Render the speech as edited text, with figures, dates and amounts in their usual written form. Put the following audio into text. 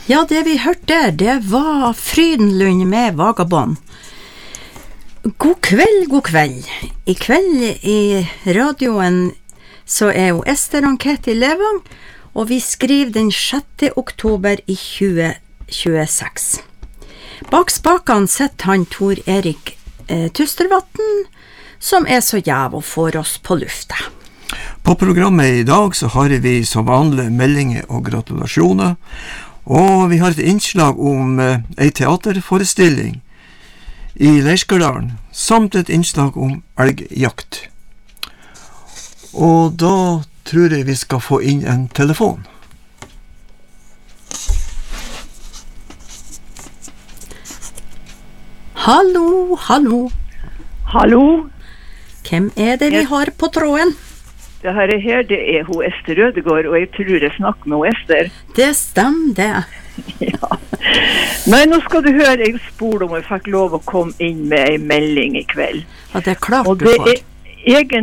Ja, det vi hørte der, det var Frydenlund med Vagabond. God kveld, god kveld. I kveld i radioen så jo Ester Enquete i Levang, og vi skriver den 6. oktober i 2026. Bak spakene sitter han Tor Erik Tustervatn, som så jæv og får oss på lufta. På programmet i dag så har vi som vanlige meldinger og gratulasjoner, og vi har et innslag om en teaterforestilling i Leirskerdalen, samt et innslag om elgjakt. Og da tror jeg vi skal få inn en telefon. Hallo, hallo. Hallo. Hvem det vi har på tråden? Det her, det hun Ester Rødegård, og jeg tror jeg snakker med hun Ester. Det stemmer det. Ja. Nei, nå skal du høre, jeg spurte om jeg fikk lov å komme inn med en melding i kveld. Ja, det klart og du får. Og det